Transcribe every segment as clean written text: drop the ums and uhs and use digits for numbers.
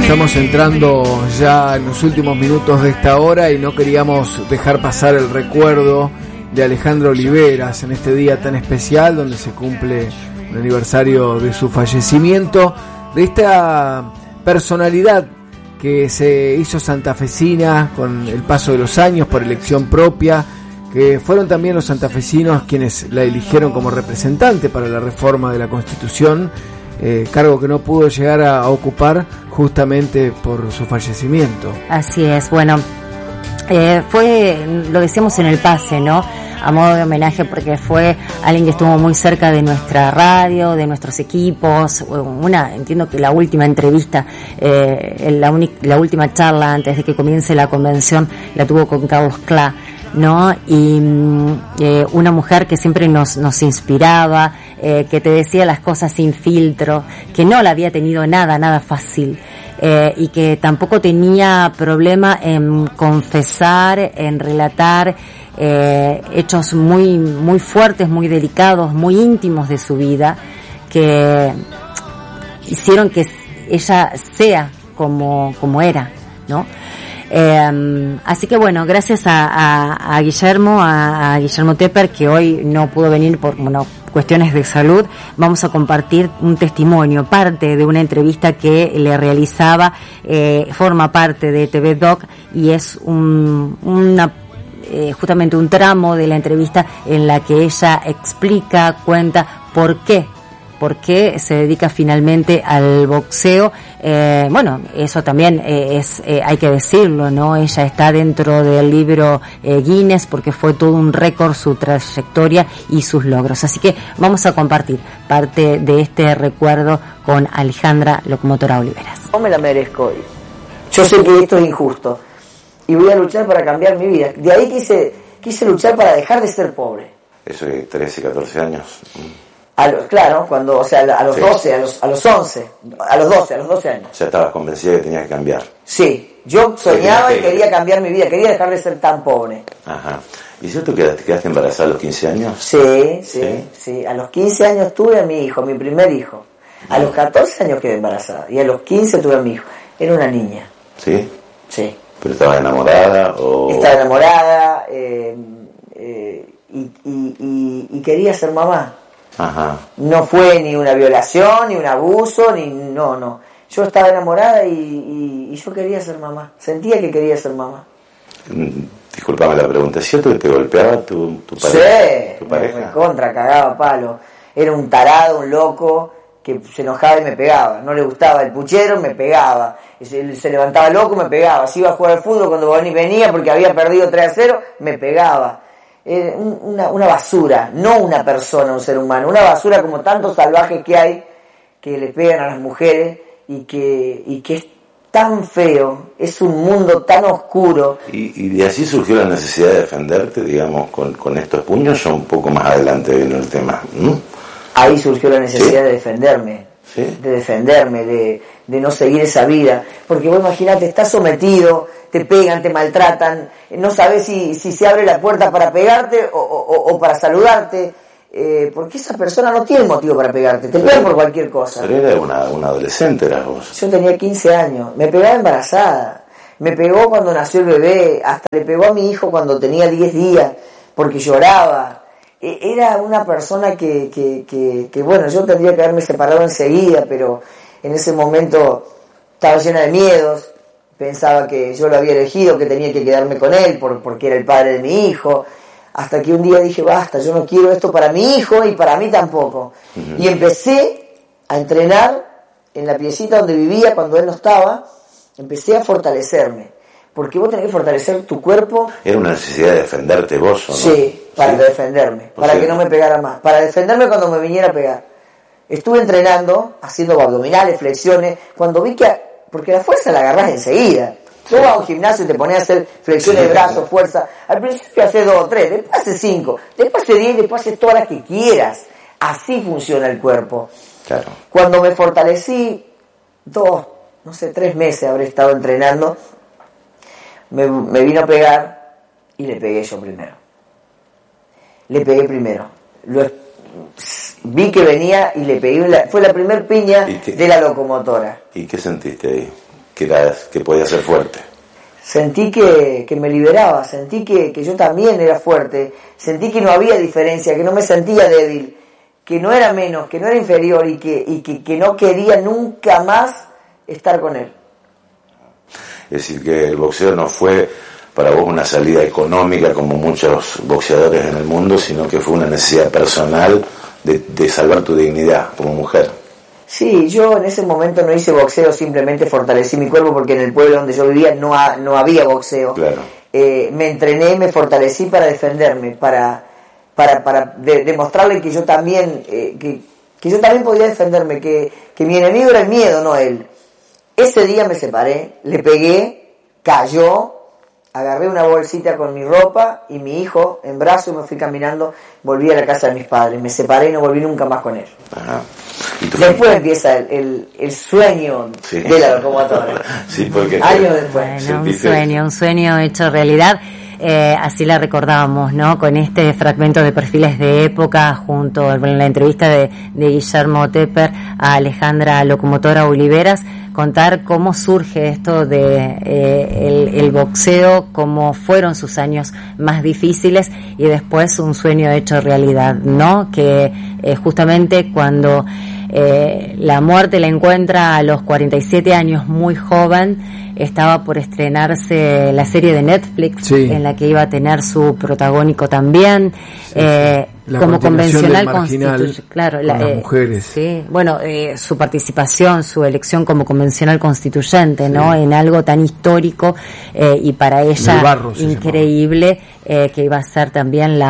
Estamos entrando ya en los últimos minutos de esta hora y no queríamos dejar pasar el recuerdo de Alejandra Oliveras en este día tan especial donde se cumple el aniversario de su fallecimiento, de esta personalidad que se hizo santafesina con el paso de los años por elección propia, que fueron también los santafesinos quienes la eligieron como representante para la reforma de la Constitución, cargo que no pudo llegar a ocupar justamente por su fallecimiento. Así es, bueno, fue, lo decíamos en el pase, ¿no? A modo de homenaje, porque fue alguien que estuvo muy cerca de nuestra radio, de nuestros equipos. Entiendo que la última entrevista, la última charla antes de que comience la convención la tuvo con Carlos Clá, ¿no? Y una mujer que siempre nos inspiraba, que te decía las cosas sin filtro, que no la había tenido nada fácil, y que tampoco tenía problema en confesar, en relatar hechos muy fuertes, muy delicados, muy íntimos de su vida, que hicieron que ella sea como era, ¿no? Así que bueno, gracias a Guillermo Tepper, que hoy no pudo venir por cuestiones de salud, vamos a compartir un testimonio, parte de una entrevista que le realizaba, forma parte de TV Doc, y es justamente un tramo de la entrevista en la que ella explica, cuenta por qué se dedica finalmente al boxeo. Eso también hay que decirlo, ¿no? Ella está dentro del libro Guinness porque fue todo un récord su trayectoria y sus logros. Así que vamos a compartir parte de este recuerdo con Alejandra Locomotora Oliveras. No me la merezco. Yo sé que esto es injusto y voy a luchar para cambiar mi vida. De ahí quise luchar para dejar de ser pobre. Eso de 13, 14 años. Claro, cuando, a los 12, a los 11, a los 12 años. Ya estabas convencida que tenías que cambiar. Sí, yo soñaba y quería cambiar mi vida, quería dejar de ser tan pobre. Ajá. ¿Y es cierto que te quedaste embarazada a los 15 años? Sí. A los 15 años tuve a mi hijo, mi primer hijo. A los 14 años quedé embarazada y a los 15 tuve a mi hijo. Era una niña. ¿Sí? Sí. ¿Pero estabas enamorada o...? Estaba enamorada y quería ser mamá. Ajá. No fue ni una violación, ni un abuso, no. Yo estaba enamorada y yo quería ser mamá. Sentía que quería ser mamá. Disculpame la pregunta, ¿es cierto que te golpeaba tu pareja? Sí, me contra cagaba palo. Era un tarado, un loco, que se enojaba y me pegaba. No le gustaba el puchero, me pegaba. Se levantaba loco, me pegaba. Si iba a jugar al fútbol cuando venía porque había perdido 3-0, me pegaba. Una basura, no una persona, un ser humano, una basura como tantos salvajes que hay que le pegan a las mujeres y que es tan feo, es un mundo tan oscuro. ¿Y de así surgió la necesidad de defenderte, digamos, con estos puños, o un poco más adelante vino el tema? Ahí surgió la necesidad de defenderme. ¿Sí? De defenderme, de no seguir esa vida, porque vos imaginate, estás sometido, te pegan, te maltratan, no sabes si se abre la puerta para pegarte o para saludarte, porque esa persona no tiene motivo para pegarte, te pegan por cualquier cosa. Pero era una adolescente, eras vos. Yo tenía 15 años, me pegaba embarazada, me pegó cuando nació el bebé, hasta le pegó a mi hijo cuando tenía 10 días, porque lloraba. Era una persona que bueno, yo tendría que haberme separado enseguida, pero en ese momento estaba llena de miedos, pensaba que yo lo había elegido, que tenía que quedarme con él porque era el padre de mi hijo, hasta que un día dije, basta, yo no quiero esto para mi hijo y para mí tampoco. Uh-huh. Y empecé a entrenar en la piecita donde vivía cuando él no estaba, empecé a fortalecerme. Porque vos tenés que fortalecer tu cuerpo. Era una necesidad de defenderte vos, ¿o no? Sí, para defenderme, para que no me pegara más, para defenderme cuando me viniera a pegar. Estuve entrenando, haciendo abdominales, flexiones, cuando vi porque la fuerza la agarrás enseguida. Tú vas a un gimnasio y te pones a hacer flexiones de brazos, fuerza. Al principio haces 2 o 3, después haces 5, después haces 10, después haces todas las que quieras. Así funciona el cuerpo. Claro. Cuando me fortalecí, 3 meses habré estado entrenando, me vino a pegar y le pegué yo primero. Le pegué primero. Vi que venía y le pegué. Fue la primer piña de la locomotora. ¿Y qué sentiste ahí? que podía ser fuerte. Sentí que me liberaba, sentí que yo también era fuerte, sentí que no había diferencia, que no me sentía débil, que no era menos, que no era inferior y que no quería nunca más estar con él. Es decir, que el boxeo no fue para vos una salida económica como muchos boxeadores en el mundo, sino que fue una necesidad personal de salvar tu dignidad como mujer. Sí, yo en ese momento no hice boxeo, simplemente fortalecí mi cuerpo porque en el pueblo donde yo vivía no había boxeo. Claro. Me entrené, me fortalecí para defenderme, para demostrarle que yo también que yo también podía defenderme, que mi enemigo era el miedo, no él. Ese día me separé, le pegué, cayó, agarré una bolsita con mi ropa y mi hijo en brazos, me fui caminando, volví a la casa de mis padres, me separé y no volví nunca más con él. Ajá. Después empieza el sueño de la locomotora. Sí, porque años después. Bueno, un sueño hecho realidad. Así la recordábamos, ¿no? Con este fragmento de Perfiles de Época, junto en la entrevista de Guillermo Tepper a Alejandra Locomotora Oliveras, contar cómo surge esto de el boxeo, cómo fueron sus años más difíciles y después un sueño hecho realidad, ¿no? Que justamente cuando la muerte la encuentra a los 47 años, muy joven, estaba por estrenarse la serie de Netflix, en la que iba a tener su protagónico también, como convencional constituyente, claro, las mujeres. Sí, bueno, su participación, su elección como convencional constituyente, ¿no? En algo tan histórico y para ella Barro, increíble, que iba a ser también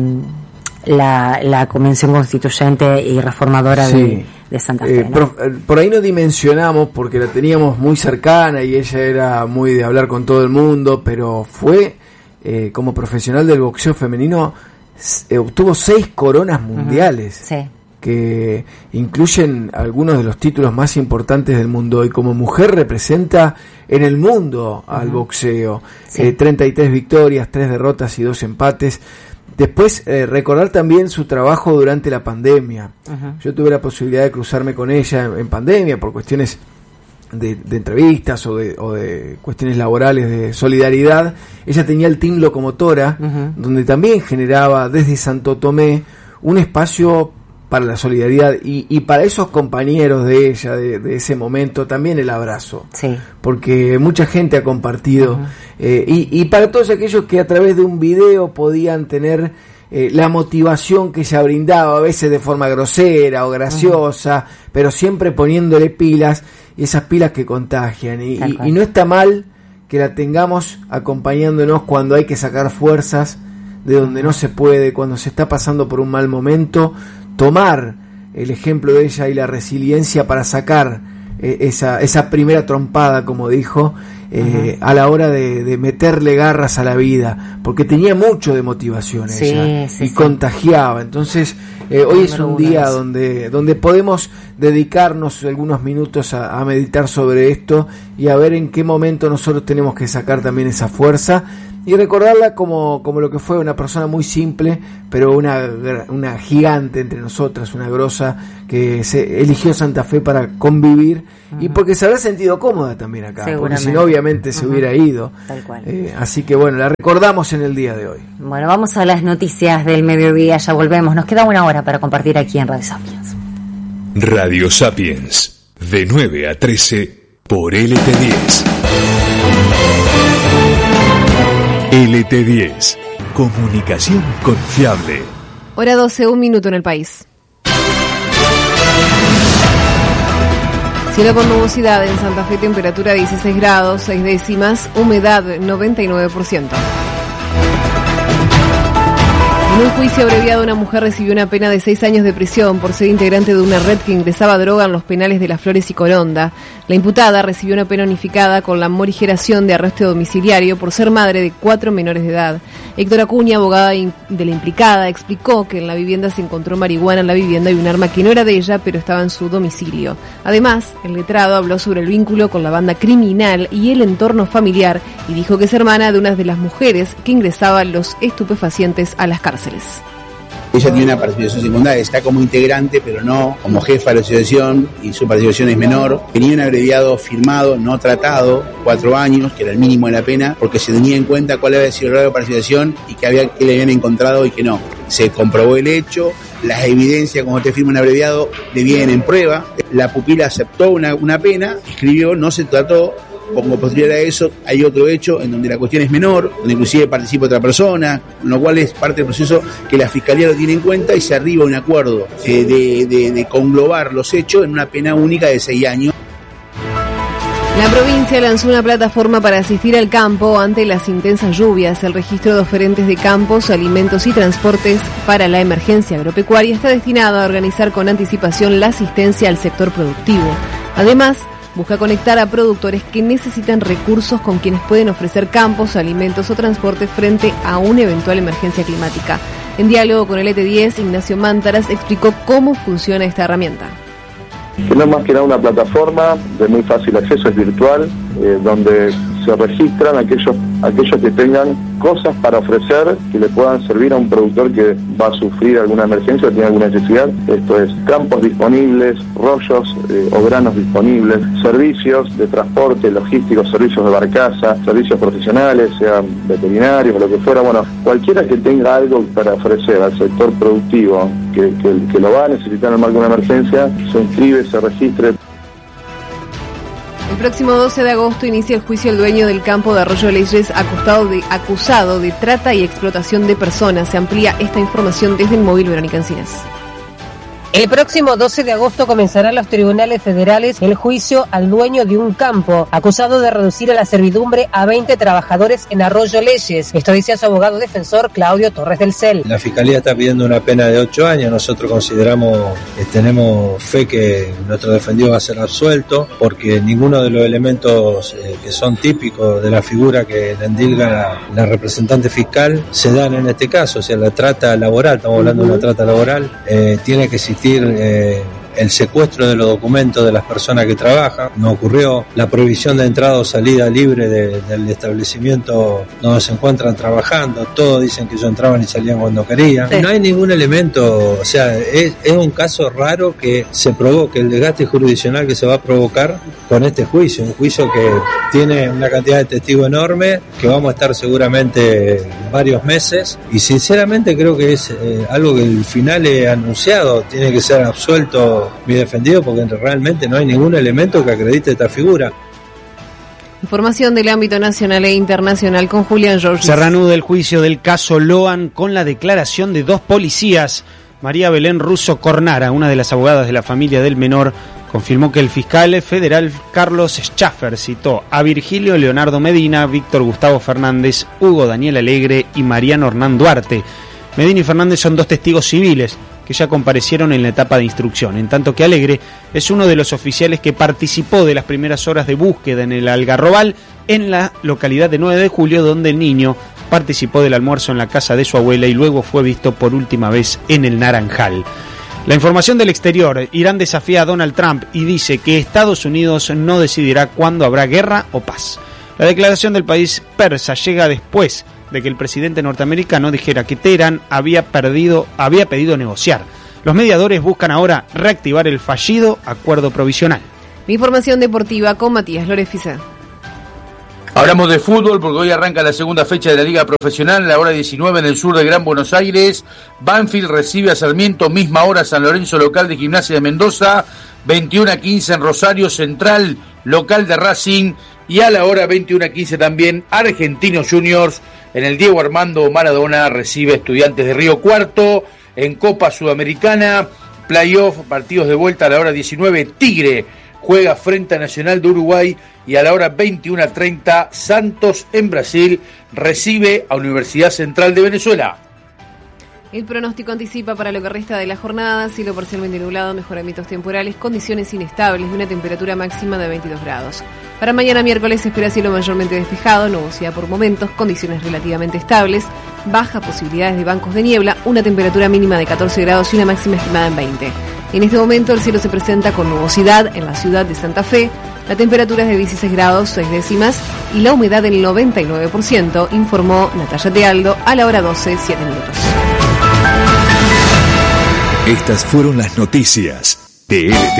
la convención constituyente y reformadora de Santa Fe, ¿no? Por ahí no dimensionamos porque la teníamos muy cercana y ella era muy de hablar con todo el mundo, pero fue como profesional del boxeo femenino, obtuvo 6 coronas mundiales, que incluyen algunos de los títulos más importantes del mundo, y como mujer representa en el mundo al boxeo. 33 victorias, 3 derrotas y 2 empates. Después, recordar también su trabajo durante la pandemia. Yo tuve la posibilidad de cruzarme con ella en pandemia por cuestiones de entrevistas o de cuestiones laborales de solidaridad. Ella tenía el Team Locomotora, donde también generaba desde Santo Tomé un espacio para la solidaridad y para esos compañeros de ella, de ese momento, también el abrazo. Porque mucha gente ha compartido, y para todos aquellos que a través de un video podían tener la motivación que ella brindaba, a veces de forma grosera o graciosa, pero siempre poniéndole pilas, y esas pilas que contagian, y no está mal que la tengamos acompañándonos cuando hay que sacar fuerzas de donde no se puede, cuando se está pasando por un mal momento, tomar el ejemplo de ella y la resiliencia para sacar esa primera trompada, como dijo, a la hora de meterle garras a la vida, porque tenía mucho de motivación ella, y contagiaba. Entonces hoy es un día donde podemos dedicarnos algunos minutos a meditar sobre esto y a ver en qué momento nosotros tenemos que sacar también esa fuerza y recordarla como lo que fue, una persona muy simple, pero una gigante entre nosotras, una grosa que se eligió Santa Fe para convivir, y porque se habrá sentido cómoda también acá, porque si no obviamente se hubiera ido. Tal cual. Así que bueno, la recordamos en el día de hoy. Bueno, vamos a las noticias del mediodía, ya volvemos, nos queda una hora para compartir aquí en Radio Sapiens. Radio Sapiens, de 9 a 13 por LT10. LT10, comunicación confiable. Hora 12, 1 minuto en el país. Cielo con nubosidad en Santa Fe, temperatura 16 grados, 6 décimas, humedad 99%. En un juicio abreviado, una mujer recibió una pena de 6 años de prisión por ser integrante de una red que ingresaba droga en los penales de Las Flores y Coronda. La imputada recibió una pena unificada con la morigeración de arresto domiciliario por ser madre de 4 menores de edad. Héctor Acuña, abogada de la implicada, explicó que en la vivienda se encontró marihuana en la vivienda y un arma que no era de ella, pero estaba en su domicilio. Además, el letrado habló sobre el vínculo con la banda criminal y el entorno familiar y dijo que es hermana de una de las mujeres que ingresaban los estupefacientes a las cárceles. ella tiene una participación secundaria, está como integrante, pero no como jefa de la asociación, y su participación es menor. Tenía un abreviado firmado, no tratado, 4 años, que era el mínimo de la pena, porque se tenía en cuenta cuál había sido el grado de participación y que le habían encontrado y que no. Se comprobó el hecho, las evidencias, como te firma un abreviado, le vienen en prueba. La pupila aceptó una pena, escribió, no se trató. Como posterior a eso hay otro hecho en donde la cuestión es menor, donde inclusive participa otra persona, lo cual es parte del proceso que la Fiscalía lo tiene en cuenta y se arriba a un acuerdo de conglobar los hechos en una pena única de 6 años. La provincia lanzó una plataforma para asistir al campo ante las intensas lluvias. El registro de oferentes de campos, alimentos y transportes para la emergencia agropecuaria está destinado a organizar con anticipación la asistencia al sector productivo. Además, busca conectar a productores que necesitan recursos con quienes pueden ofrecer campos, alimentos o transporte frente a una eventual emergencia climática. En diálogo con el ET10, Ignacio Mántaras explicó cómo funciona esta herramienta. Que no es más que nada una plataforma de muy fácil acceso, es virtual, donde se registran aquellos que tengan cosas para ofrecer que le puedan servir a un productor que va a sufrir alguna emergencia o tiene alguna necesidad. Esto es campos disponibles, rollos o granos disponibles, servicios de transporte, logísticos, servicios de barcaza, servicios profesionales, sean veterinarios o lo que fuera. Bueno, cualquiera que tenga algo para ofrecer al sector productivo que lo va a necesitar en el marco de una emergencia, se inscribe, se registre. El próximo 12 de agosto inicia el juicio al dueño del campo de Arroyo Leyes acusado de trata y explotación de personas. Se amplía esta información desde el móvil Verónica Encinas. El próximo 12 de agosto comenzarán los tribunales federales el juicio al dueño de un campo, acusado de reducir a la servidumbre a 20 trabajadores en Arroyo Leyes. Esto dice su abogado defensor Claudio Torres del Cel. La Fiscalía está pidiendo una pena de 8 años. Nosotros consideramos, tenemos fe que nuestro defendido va a ser absuelto, porque ninguno de los elementos que son típicos de la figura que le endilga la representante fiscal se dan en este caso. O sea, la trata laboral, estamos hablando de una trata laboral, tiene que existir el secuestro de los documentos de las personas que trabajan. No ocurrió la prohibición de entrada o salida libre del establecimiento donde se encuentran trabajando. Todos dicen que ellos entraban y salían cuando querían. No hay ningún elemento, o sea, es un caso raro que se provoque el desgaste jurisdiccional que se va a provocar con este juicio. Un juicio que tiene una cantidad de testigos enorme, que vamos a estar seguramente varios meses, y sinceramente creo que es algo que el final he anunciado, tiene que ser absuelto mi defendido, porque realmente no hay ningún elemento que acredite esta figura. Información del ámbito nacional e internacional con Julián Georges. Se reanuda el juicio del caso Loan con la declaración de 2 policías. María Belén Russo Cornara, una de las abogadas de la familia del menor, confirmó que el fiscal federal Carlos Schaffer citó a Virgilio Leonardo Medina, Víctor Gustavo Fernández, Hugo Daniel Alegre y Mariano Hernán Duarte. Medina y Fernández son 2 testigos civiles que ya comparecieron en la etapa de instrucción, en tanto que Alegre es uno de los oficiales que participó de las primeras horas de búsqueda en el Algarrobal, en la localidad de 9 de julio, donde el niño participó del almuerzo en la casa de su abuela y luego fue visto por última vez en el Naranjal. La información del exterior: Irán desafía a Donald Trump y dice que Estados Unidos no decidirá cuándo habrá guerra o paz. La declaración del país persa llega después de que el presidente norteamericano dijera que Teherán había pedido negociar. Los mediadores buscan ahora reactivar el fallido acuerdo provisional. Información deportiva con Matías Lorefiza. Hablamos de fútbol porque hoy arranca la segunda fecha de la Liga Profesional a la hora 19 en el sur de Gran Buenos Aires. Banfield recibe a Sarmiento, misma hora San Lorenzo local de Gimnasia de Mendoza, 21:15 en Rosario Central, local de Racing, y a la hora 21:15 también Argentinos Juniors en el Diego Armando Maradona recibe Estudiantes de Río Cuarto. En Copa Sudamericana, playoff, partidos de vuelta a la hora 19, Tigre juega frente a Nacional de Uruguay, y a la hora 21:30 Santos en Brasil recibe a Universidad Central de Venezuela. El pronóstico anticipa para lo que resta de la jornada: cielo parcialmente nublado, mejoramientos temporales, condiciones inestables de una temperatura máxima de 22 grados. Para mañana miércoles se espera cielo mayormente despejado, nubosidad por momentos, condiciones relativamente estables, bajas posibilidades de bancos de niebla, una temperatura mínima de 14 grados y una máxima estimada en 20. En este momento el cielo se presenta con nubosidad en la ciudad de Santa Fe, la temperatura es de 16 grados 6 décimas y la humedad del 99%, informó Natalia Tealdo a la hora 12, 7 minutos. Estas fueron las noticias de LTN.